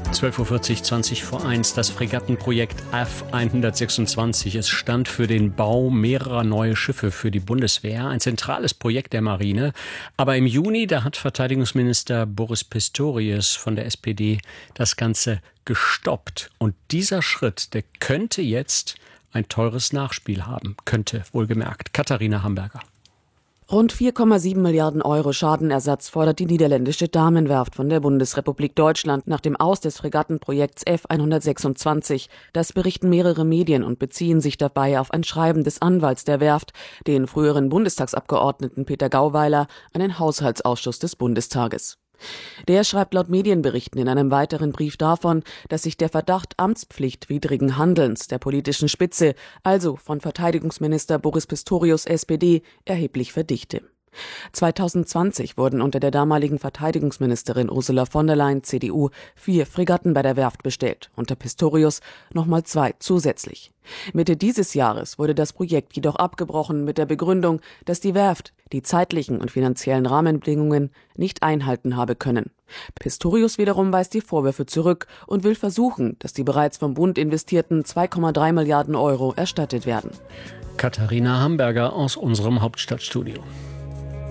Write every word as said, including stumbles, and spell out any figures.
zwölf Uhr vierzig, zwanzig vor eins, das Fregattenprojekt F hundertsechsundzwanzig. Es stand für den Bau mehrerer neue Schiffe für die Bundeswehr, ein zentrales Projekt der Marine. Aber im Juni, da hat Verteidigungsminister Boris Pistorius von der S P D das Ganze gestoppt. Und dieser Schritt, der könnte jetzt ein teures Nachspiel haben. Könnte, wohlgemerkt. Katharina Hamburger. Rund vier Komma sieben Milliarden Euro Schadenersatz fordert die niederländische Damenwerft von der Bundesrepublik Deutschland nach dem Aus des Fregattenprojekts F hundertsechsundzwanzig. Das berichten mehrere Medien und beziehen sich dabei auf ein Schreiben des Anwalts der Werft, den früheren Bundestagsabgeordneten Peter Gauweiler, an den Haushaltsausschuss des Bundestages. Der schreibt laut Medienberichten in einem weiteren Brief davon, dass sich der Verdacht amtspflichtwidrigen Handelns der politischen Spitze, also von Verteidigungsminister Boris Pistorius S P D, erheblich verdichte. zweitausendzwanzig wurden unter der damaligen Verteidigungsministerin Ursula von der Leyen C D U vier Fregatten bei der Werft bestellt, unter Pistorius nochmal zwei zusätzlich. Mitte dieses Jahres wurde das Projekt jedoch abgebrochen mit der Begründung, dass die Werft die zeitlichen und finanziellen Rahmenbedingungen nicht einhalten habe können. Pistorius wiederum weist die Vorwürfe zurück und will versuchen, dass die bereits vom Bund investierten zwei Komma drei Milliarden Euro erstattet werden. Katharina Hamburger aus unserem Hauptstadtstudio.